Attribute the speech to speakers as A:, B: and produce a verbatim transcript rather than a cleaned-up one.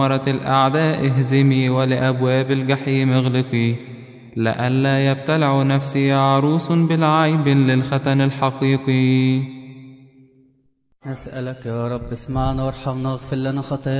A: مرة الأعداء اهزمي ولأبواب الجحيم اغلقي، لئلا يبتلع نفسي يا عروس بالعيب للختن الحقيقي.
B: نسألك يا رب اسمعنا وارحمنا واغفر لنا خطايانا